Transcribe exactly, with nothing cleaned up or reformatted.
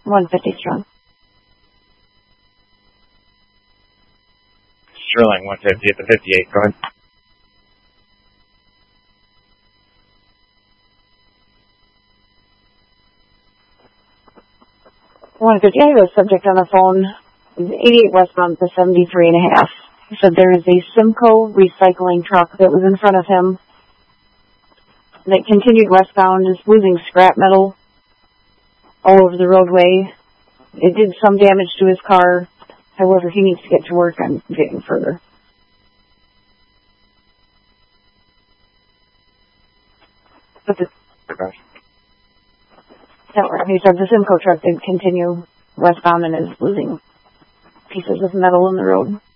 one fifty strong. Sterling, one fifty at the fifty-eight. Go ahead. one fifty, I have a subject on the phone, eighty-eight westbound to seventy-three and a half. He said there is a Simcoe recycling truck that was in front of him that continued westbound, is losing scrap metal all over the roadway. It did some damage to his car. However, he needs to get to work on getting further. But the, he said the Simcoe truck did continue westbound and is losing pieces of metal in the road.